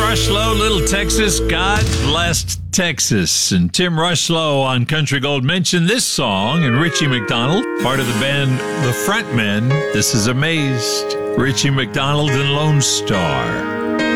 Rushlow, Little Texas, God Blessed Texas. And Tim Rushlow on Country Gold mentioned this song, and Richie McDonald, part of the band The Frontmen. This is Amazed. Richie McDonald and Lone Star.